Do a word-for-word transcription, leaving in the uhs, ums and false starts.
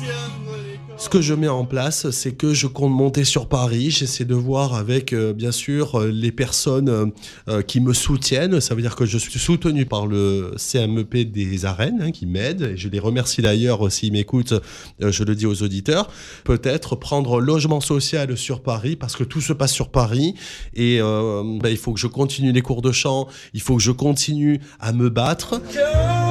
Ce que je mets en place, c'est que je compte monter sur Paris. J'essaie de voir avec, euh, bien sûr, euh, les personnes euh, qui me soutiennent. Ça veut dire que je suis soutenu par le C M E P des Arènes, hein, qui m'aide. Et je les remercie d'ailleurs s'ils m'écoutent, euh, je le dis aux auditeurs. Peut-être prendre logement social sur Paris, parce que tout se passe sur Paris. Et euh, ben, il faut que je continue les cours de chant. Il faut que je continue à me battre.